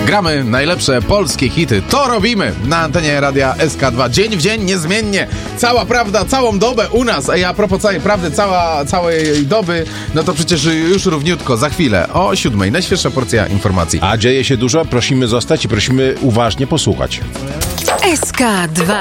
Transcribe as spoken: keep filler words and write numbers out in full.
Gramy najlepsze polskie hity. To robimy na antenie radia S K dwa. Dzień w dzień, niezmiennie. Cała prawda, całą dobę u nas. A a propos całej prawdy, cała, całej doby, no to przecież już równiutko, za chwilę, o siódmej, najświeższa porcja informacji. A dzieje się dużo, prosimy zostać i prosimy uważnie posłuchać. S K dwa.